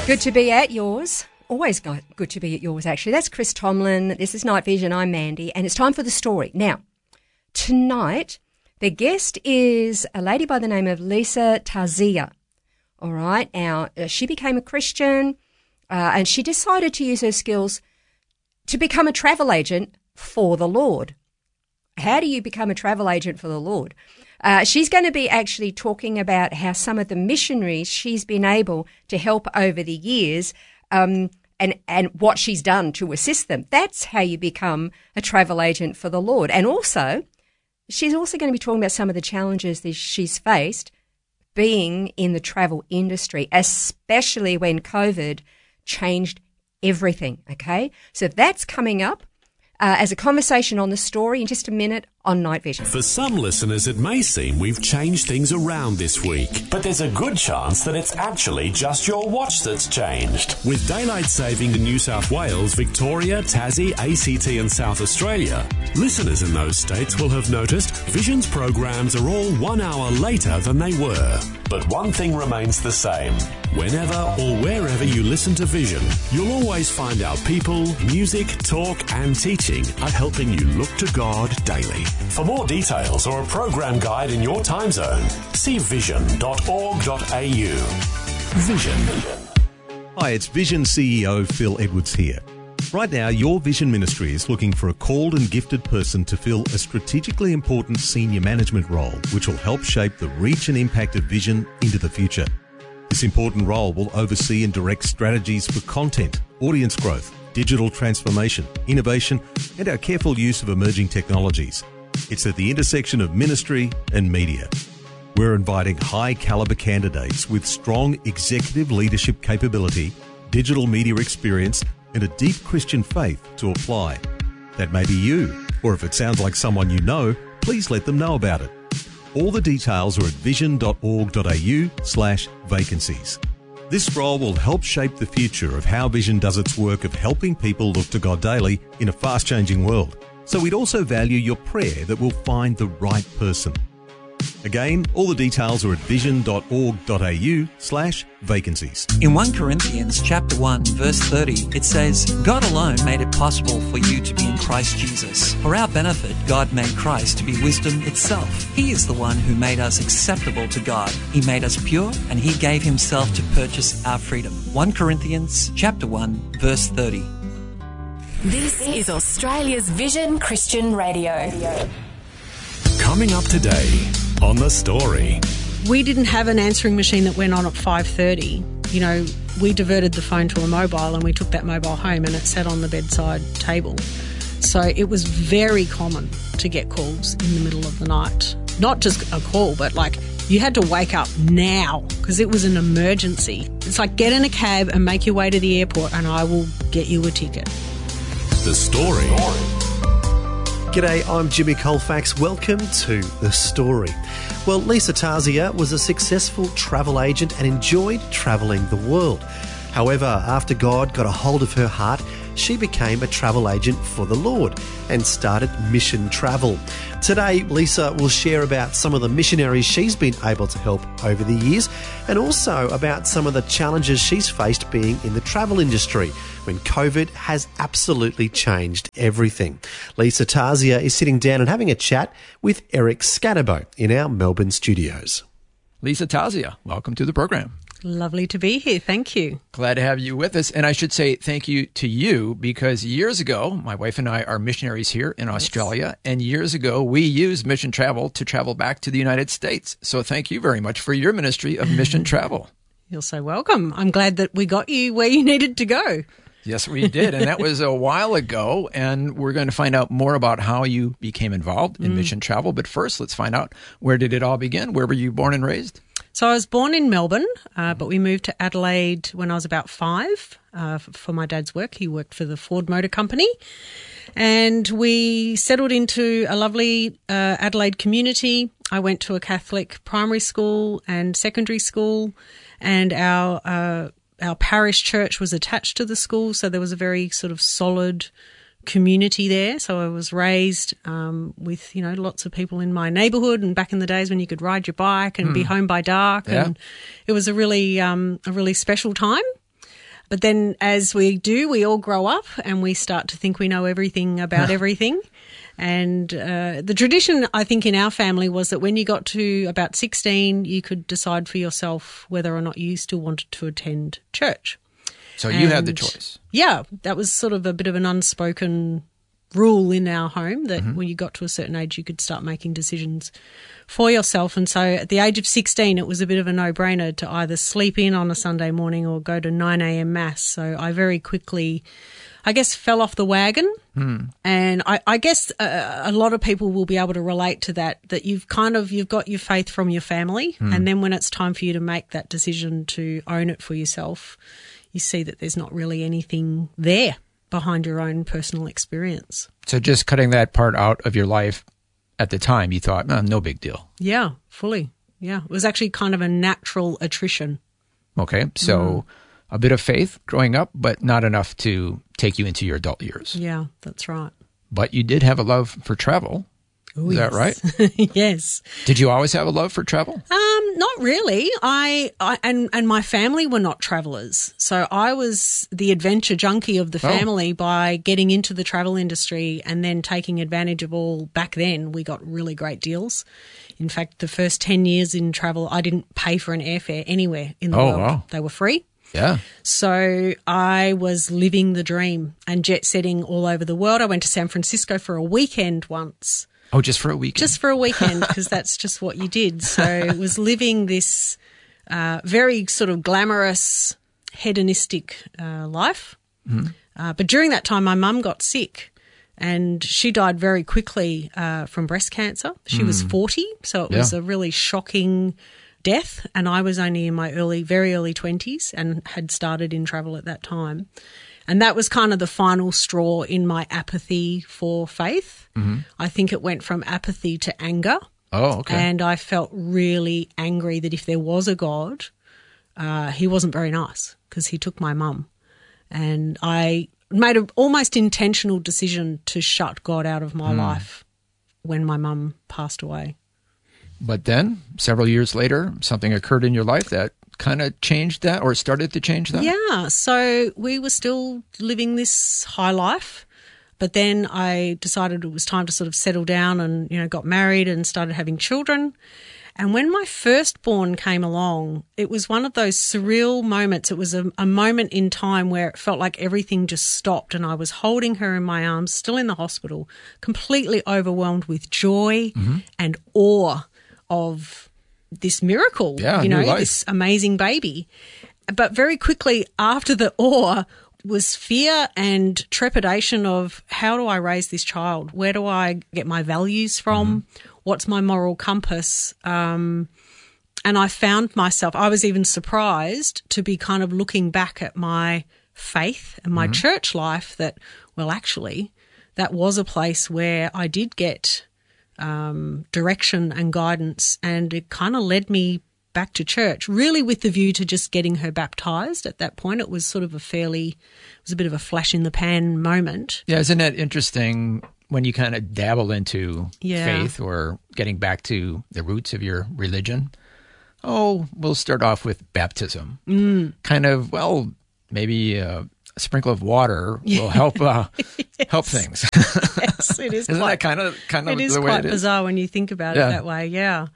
Good to be at yours. Always good to be at yours, actually. That's Chris Tomlin. This is Night Vision. I'm Mandy. And it's time for the story. Now, tonight, the guest is a lady by the name of Lisa Tarzia. All right. Now, she became a Christian and she decided to use her skills to become a travel agent for the Lord. How do you become a travel agent for the Lord? She's going to be actually talking about how some of the missionaries she's been able to help over the years and what she's done to assist them. That's how you become a travel agent for the Lord. And also, she's also going to be talking about some of the challenges that she's faced being in the travel industry, especially when COVID changed everything, okay? So that's coming up as a conversation on the story in just a minute on Night Vision. For some listeners, it may seem we've changed things around this week. But there's a good chance that it's actually just your watch that's changed. With daylight saving in New South Wales, Victoria, Tassie, ACT and South Australia, listeners in those states will have noticed Vision's programs are all 1 hour later than they were. But one thing remains the same. Whenever or wherever you listen to Vision, you'll always find our people, music, talk and teaching are helping you look to God daily. For more details or a program guide in your time zone, see vision.org.au. Vision. Hi, it's Vision CEO Phil Edwards here. Right now, your Vision Ministry is looking for a called and gifted person to fill a strategically important senior management role, which will help shape the reach and impact of Vision into the future. This important role will oversee and direct strategies for content, audience growth, digital transformation, innovation, and our careful use of emerging technologies. It's at the intersection of ministry and media. We're inviting high-caliber candidates with strong executive leadership capability, digital media experience, and a deep Christian faith to apply. That may be you, or if it sounds like someone you know, please let them know about it. All the details are at vision.org.au/vacancies. This role will help shape the future of how Vision does its work of helping people look to God daily in a fast-changing world. So we'd also value your prayer that we'll find the right person. Again, all the details are at vision.org.au/vacancies. In 1 Corinthians chapter 1, verse 30, it says, God alone made it possible for you to be in Christ Jesus. For our benefit, God made Christ to be wisdom itself. He is the one who made us acceptable to God. He made us pure, and He gave Himself to purchase our freedom. 1 Corinthians chapter 1, verse 30. This is Australia's Vision Christian Radio. Coming up today on The Story. We didn't have an answering machine that went on at 5:30. You know, we diverted the phone to a mobile and we took that mobile home and it sat on the bedside table. So it was very common to get calls in the middle of the night. Not just a call, but like you had to wake up now because it was an emergency. It's like get in a cab and make your way to the airport and I will get you a ticket. The Story. G'day, I'm Jimmy Colfax. Welcome to The Story. Well, Lisa Tarzia was a successful travel agent and enjoyed travelling the world. However, after God got a hold of her heart, she became a travel agent for the Lord and started mission travel. Today, Lisa will share about some of the missionaries she's been able to help over the years and also about some of the challenges she's faced being in the travel industry when COVID has absolutely changed everything. Lisa Tarzia is sitting down and having a chat with Eric Scatterbo in our Melbourne studios. Lisa Tarzia, welcome to the program. Lovely to be here. Thank you. Glad to have you with us. And I should say thank you to you because years ago, my wife and I are missionaries here in Australia. And years ago, we used mission travel to travel back to the United States. So thank you very much for your ministry of mission travel. You're so welcome. I'm glad that we got you where you needed to go. Yes, we did. And that was a while ago. And we're going to find out more about how you became involved in mission travel. But first, let's find out, where did it all begin? Where were you born and raised? So I was born in Melbourne, but we moved to Adelaide when I was about 5 for my dad's work. He worked for the Ford Motor Company. And we settled into a lovely Adelaide community. I went to a Catholic primary school and secondary school, and our parish church was attached to the school, so there was a very sort of solid community there. So I was raised with, lots of people in my neighbourhood, and back in the days when you could ride your bike and be home by dark. Yeah. And it was a really special time. But then as we do, we all grow up and we start to think we know everything about everything. And the tradition, I think, in our family was that when you got to about 16, you could decide for yourself whether or not you still wanted to attend church. So you had the choice. Yeah, that was sort of a bit of an unspoken rule in our home that when you got to a certain age, you could start making decisions for yourself. And so at the age of 16, it was a bit of a no-brainer to either sleep in on a Sunday morning or go to 9 a.m. Mass. So I very quickly, I guess, fell off the wagon. And I guess a lot of people will be able to relate to that you've got your faith from your family. And then when it's time for you to make that decision to own it for yourself, you see that there's not really anything there behind your own personal experience. So just cutting that part out of your life at the time, you thought, no big deal. Yeah, fully. Yeah. It was actually kind of a natural attrition. Okay. So a bit of faith growing up, but not enough to take you into your adult years. Yeah, that's right. But you did have a love for travel. Ooh, Is that right? Yes. Did you always have a love for travel? Not really. I my family were not travellers. So I was the adventure junkie of the family by getting into the travel industry and then taking advantage of all. Back then, we got really great deals. In fact, the first 10 years in travel, I didn't pay for an airfare anywhere in the world. Wow. They were free. Yeah. So I was living the dream and jet setting all over the world. I went to San Francisco for a weekend once. Oh, just for a weekend? Just for a weekend, because that's just what you did. So it was living this very sort of glamorous, hedonistic life. But during that time, my mum got sick and she died very quickly from breast cancer. She was 40, so it was a really shocking death. And I was only in my very early 20s and had started in travel at that time. And that was kind of the final straw in my apathy for faith. I think it went from apathy to anger. Oh, okay. And I felt really angry that if there was a God, he wasn't very nice because he took my mum. And I made an almost intentional decision to shut God out of my life when my mum passed away. But then, several years later, something occurred in your life that kind of changed that or started to change that? Yeah. So we were still living this high life, but then I decided it was time to sort of settle down and, got married and started having children. And when my firstborn came along, it was one of those surreal moments. It was a moment in time where it felt like everything just stopped and I was holding her in my arms, still in the hospital, completely overwhelmed with joy and awe of this miracle, this amazing baby. But very quickly after the awe was fear and trepidation of how do I raise this child? Where do I get my values from? What's my moral compass? And I found myself, I was even surprised to be kind of looking back at my faith and my church life that, well, actually, that was a place where I did get direction and guidance, and it kind of led me back to church, really with the view to just getting her baptised. At that point, it was sort of it was a bit of a flash in the pan moment. Yeah, isn't that interesting when you kind of dabble into faith or getting back to the roots of your religion? Oh, we'll start off with baptism. Kind of, well, maybe a sprinkle of water will help help things. Yes, it is. Isn't that kind of it is the way quite it is? bizarre when you think about it that way. Yeah.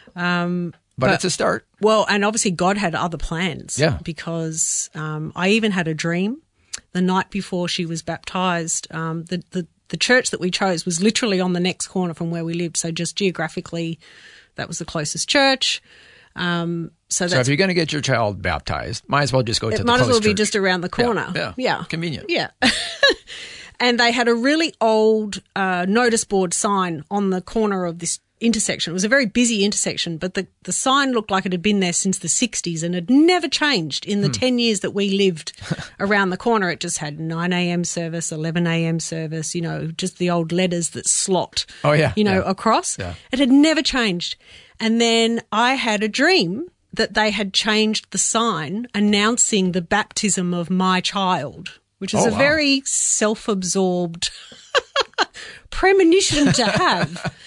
But it's a start. Well, and obviously God had other plans. Yeah. Because I even had a dream the night before she was baptised. The church that we chose was literally on the next corner from where we lived. So just geographically, that was the closest church. So if you're going to get your child baptized, might as well just go to the might as well be church. just around the corner. Yeah. Convenient. Yeah. And they had a really old notice board sign on the corner of this intersection. It was a very busy intersection, but the sign looked like it had been there since the 60s and had never changed in the 10 years that we lived around the corner. It just had 9 a.m. service, 11 a.m. service, just the old letters that slot, across. Yeah. It had never changed. And then I had a dream that they had changed the sign announcing the baptism of my child, which is a very self-absorbed premonition to have.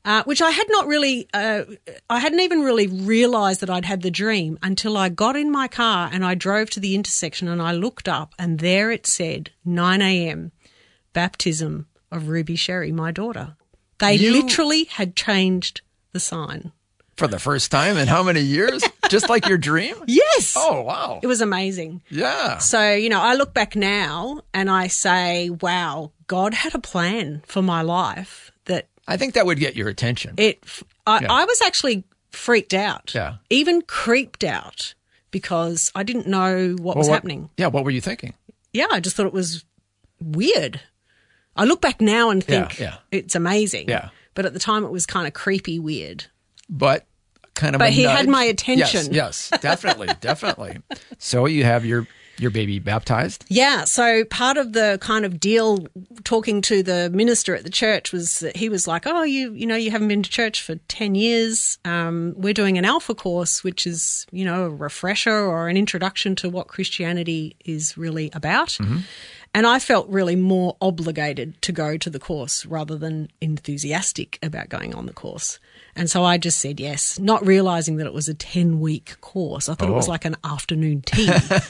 which I had not really, I hadn't even really realised that I'd had the dream until I got in my car and I drove to the intersection and I looked up and there it said 9 a.m. baptism of Ruby Sherry, my daughter. They literally had changed the sign. For the first time in how many years? Just like your dream? Yes. Oh, wow. It was amazing. Yeah. So, I look back now and I say, wow, God had a plan for my life that... I think that would get your attention. I was actually freaked out. Yeah. Even creeped out because I didn't know what was happening. Yeah, what were you thinking? Yeah, I just thought it was weird. I look back now and think it's amazing. Yeah. But at the time it was kind of creepy weird. But kind of But he had my attention. Yes, definitely, definitely. So you have your baby baptized? Yeah, so part of the kind of deal talking to the minister at the church was that he was like, oh, you haven't been to church for 10 years. We're doing an Alpha course, which is, a refresher or an introduction to what Christianity is really about. Mm-hmm. And I felt really more obligated to go to the course rather than enthusiastic about going on the course. And so I just said yes, not realising that it was a 10-week course. I thought it was like an afternoon tea.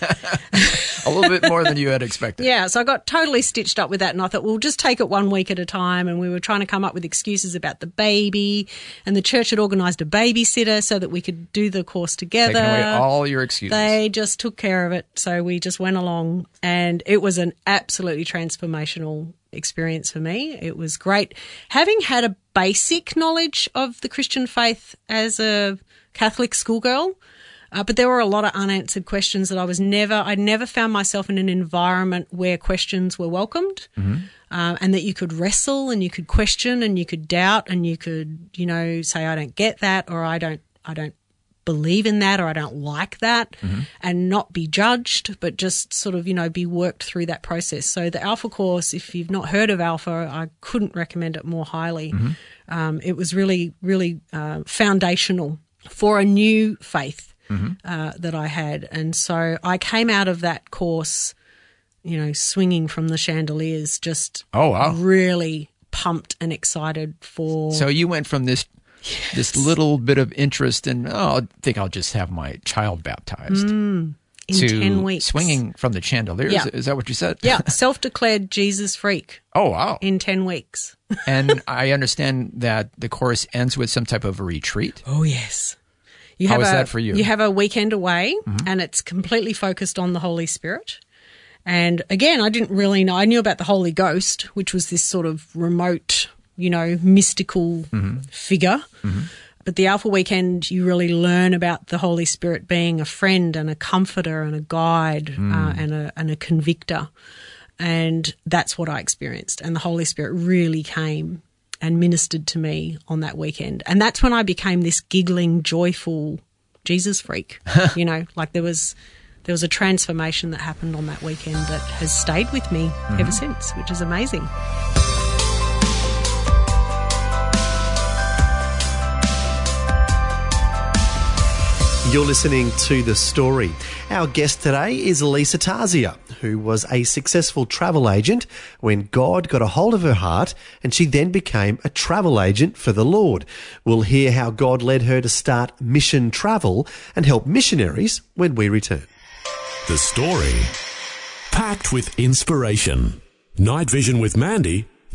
A little bit more than you had expected. Yeah, so I got totally stitched up with that and I thought, we'll just take it 1 week at a time. And we were trying to come up with excuses about the baby. And the church had organised a babysitter so that we could do the course together. Taking away all your excuses. They just took care of it. So we just went along and it was an absolutely transformational experience for me. It was great. Having had a basic knowledge of the Christian faith as a Catholic schoolgirl, but there were a lot of unanswered questions that I never found myself in an environment where questions were welcomed, and that you could wrestle and you could question and you could doubt and you could, say, I don't get that, or I don't believe in that, or I don't like that, and not be judged, but just sort of, be worked through that process. So the Alpha course, if you've not heard of Alpha, I couldn't recommend it more highly. It was really, really foundational for a new faith that I had. And so I came out of that course, swinging from the chandeliers, just really pumped and excited for... So you went from this little bit of interest in, I think I'll just have my child baptized. In to 10 weeks. Swinging from the chandeliers. Yeah. Is that what you said? Yeah, self-declared Jesus freak. Oh, wow. In 10 weeks. And I understand that the course ends with some type of a retreat. Oh, yes. How is that for you? You have a weekend away and it's completely focused on the Holy Spirit. And again, I didn't really know. I knew about the Holy Ghost, which was this sort of remote, mystical figure. But the Alpha Weekend, you really learn about the Holy Spirit being a friend and a comforter and a guide and a convictor. And that's what I experienced. And the Holy Spirit really came and ministered to me on that weekend. And that's when I became this giggling, joyful Jesus freak. Like there was a transformation that happened on that weekend that has stayed with me ever since, which is amazing. You're listening to The Story. Our guest today is Lisa Tarzia, who was a successful travel agent when God got a hold of her heart and she then became a travel agent for the Lord. We'll hear how God led her to start Mission Travel and help missionaries when we return. The Story. Packed with inspiration. Night Vision with Mandy